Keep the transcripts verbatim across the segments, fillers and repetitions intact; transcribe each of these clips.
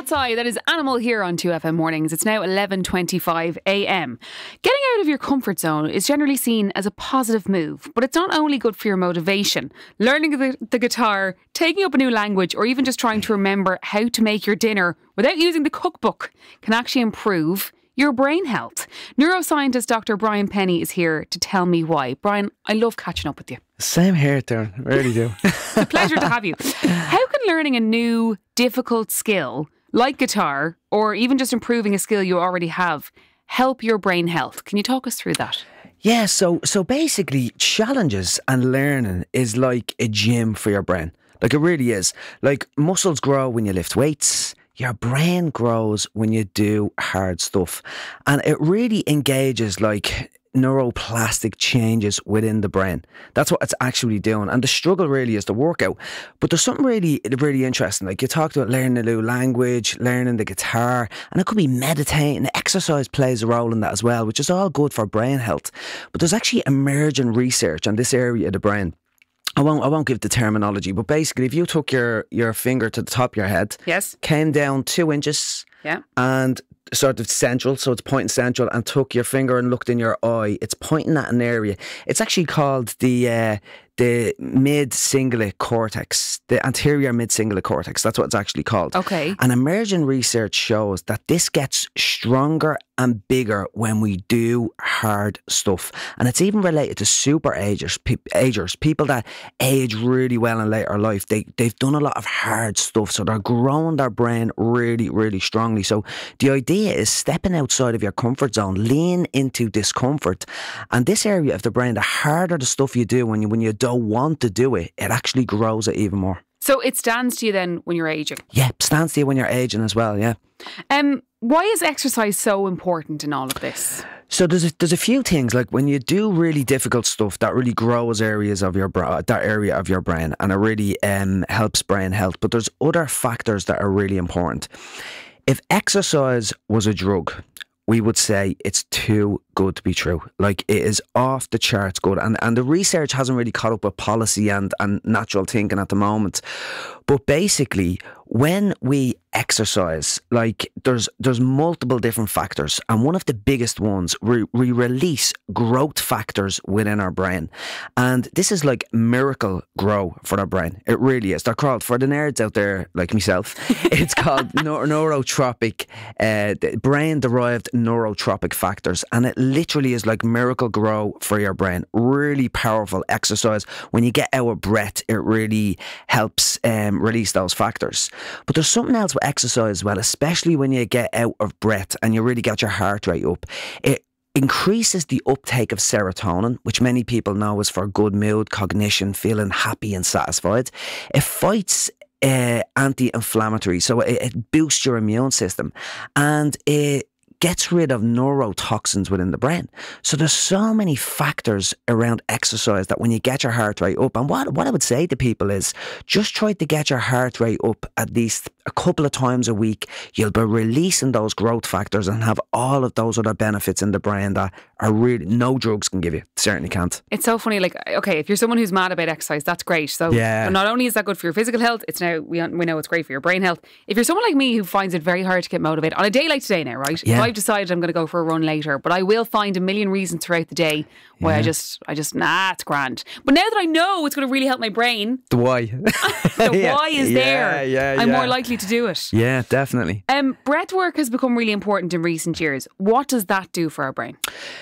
Cat's Eye, that is Animal here on two F M Mornings. It's now eleven twenty-five a m. Getting out of your comfort zone is generally seen as a positive move, but it's not only good for your motivation. Learning the, the guitar, taking up a new language, or even just trying to remember how to make your dinner without using the cookbook can actually improve your brain health. Neuroscientist Doctor Brian Penny is here to tell me why. Brian, I love catching up with you. Same here, Darren. I really do. It's a pleasure to have you. How can learning a new, difficult skill, like guitar, or even just improving a skill you already have, help your brain health? Can you talk us through that? Yeah, so so basically, challenges and learning is like a gym for your brain. Like, it really is. Like, muscles grow when you lift weights. Your brain grows when you do hard stuff. And it really engages like neuroplastic changes within the brain. That's what it's actually doing. And the struggle really is the workout. But there's something really, really interesting. Like, you talked about learning a new language, learning the guitar, and it could be meditating. Exercise plays a role in that as well, which is all good for brain health. But there's actually emerging research on this area of the brain. I won't I won't give the terminology, but basically if you took your, your finger to the top of your head, yes, came down two inches, yeah, and sort of central, so it's pointing central, and took your finger and looked in your eye, it's pointing at an area. It's actually called the uh, the mid-cingulate cortex, the anterior mid-cingulate cortex. That's what it's actually called. Okay. And emerging research shows that this gets stronger and bigger when we do hard stuff. And it's even related to super agers, pe- agers, people that age really well in later life. They, they've done a lot of hard stuff, so they're growing their brain really, really strongly. So the idea is stepping outside of your comfort zone, lean into discomfort. And this area of the brain, the harder the stuff you do when you, when you don't want to do it, it actually grows it even more. So it stands to you then when you're aging? Yeah, stands to you when you're aging as well, yeah. Um, why is exercise so important in all of this? So there's a, there's a few things, like when you do really difficult stuff, that really grows areas of your bra- that area of your brain, and it really um, helps brain health. But there's other factors that are really important. If exercise was a drug, we would say it's too good to be true. Like, it is off the charts good. And and the research hasn't really caught up with policy and, and natural thinking at the moment. But basically, when we exercise, like, there's there's multiple different factors. And one of the biggest ones, we, we release growth factors within our brain. And this is like miracle grow for our brain. It really is. They're called, for the nerds out there like myself, it's called neur- neurotropic, uh, brain-derived neurotropic factors. And it literally is like miracle grow for your brain. Really powerful exercise. When you get out of breath, it really helps um, release those factors. But there's something else with exercise as well, especially when you get out of breath and you really get your heart rate up. It increases the uptake of serotonin, which many people know is for good mood, cognition, feeling happy and satisfied. It fights uh, anti-inflammatory, so it, it boosts your immune system, and it gets rid of neurotoxins within the brain. So there's so many factors around exercise that when you get your heart rate up, and what, what I would say to people is just try to get your heart rate up at least a couple of times a week. You'll be releasing those growth factors and have all of those other benefits in the brain that are really no drugs can give you. Certainly can't. It's so funny. Like, okay, if you're someone who's mad about exercise, that's great. So yeah. Not only is that good for your physical health, it's now we we know it's great for your brain health. If you're someone like me who finds it very hard to get motivated on a day like today now, right? Yeah. If I've decided I'm going to go for a run later, but I will find a million reasons throughout the day why yeah. I just, I just, nah, it's grand. But now that I know it's going to really help my brain, the why, the yeah. why is yeah, there. Yeah, I'm yeah. more likely to do it. Yeah, definitely. Um, breath work has become really important in recent years. What does that do for our brain?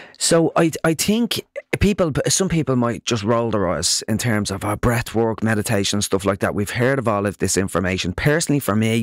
So I I think people, some people might just roll their eyes in terms of our breath work, meditation, stuff like that. We've heard of all of this information. Personally, for me,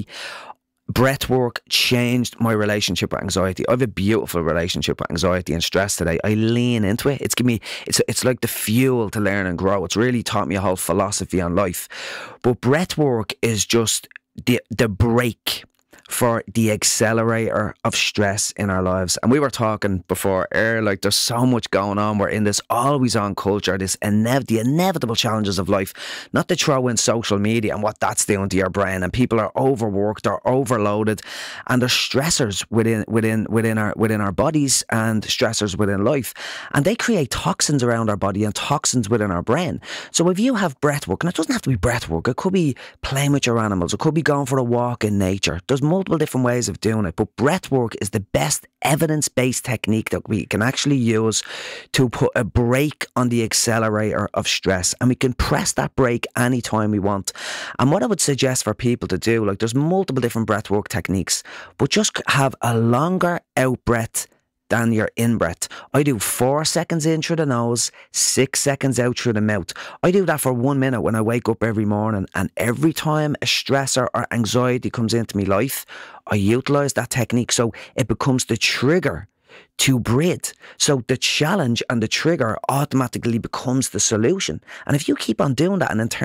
breath work changed my relationship with anxiety. I have a beautiful relationship with anxiety and stress today. I lean into it. It's given me, it's it's like the fuel to learn and grow. It's really taught me a whole philosophy on life. But breath work is just the the brake for the accelerator of stress in our lives. And we were talking before air, like, there's so much going on. We're in this always on culture, this inev- the inevitable challenges of life, not to throw in social media and what that's doing to your brain. And people are overworked or overloaded, and there's stressors within within within our within our bodies and stressors within life, and they create toxins around our body and toxins within our brain. So if you have breath work, and it doesn't have to be breath work, it could be playing with your animals, it could be going for a walk in nature. There's multiple different ways of doing it, but breath work is the best evidence-based technique that we can actually use to put a brake on the accelerator of stress, and we can press that brake anytime we want. And what I would suggest for people to do, like there's multiple different breath work techniques, but just have a longer out breath than your in-breath. I do four seconds in through the nose, six seconds out through the mouth. I do that for one minute when I wake up every morning, and every time a stressor or anxiety comes into my life, I utilise that technique so it becomes the trigger to breathe. So the challenge and the trigger automatically becomes the solution. And if you keep on doing that and in turn